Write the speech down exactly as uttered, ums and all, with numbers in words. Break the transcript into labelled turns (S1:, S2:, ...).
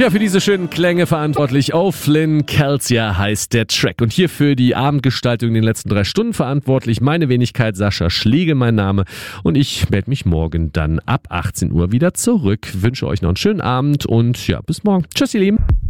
S1: Ja, für diese schönen Klänge verantwortlich auf Flynn Calcia heißt der Track. Und hier für die Abendgestaltung in den letzten drei Stunden verantwortlich meine Wenigkeit Sascha Schlegel, mein Name. Und ich melde mich morgen dann ab achtzehn Uhr wieder zurück. Wünsche euch noch einen schönen Abend und ja, bis morgen. Tschüss, ihr Lieben.